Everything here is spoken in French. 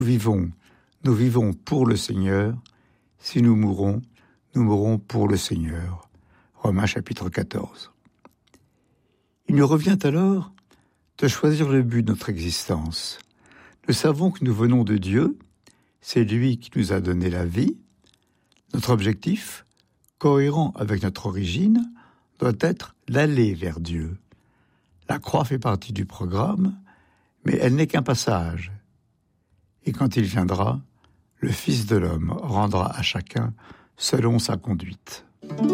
Nous vivons pour le Seigneur. Si nous mourons pour le Seigneur. Romains chapitre 14. Il nous revient alors de choisir le but de notre existence. Nous savons que nous venons de Dieu, c'est lui qui nous a donné la vie. Notre objectif, cohérent avec notre origine, doit être d'aller vers Dieu. La croix fait partie du programme, mais elle n'est qu'un passage. Et quand il viendra, le Fils de l'homme rendra à chacun selon sa conduite.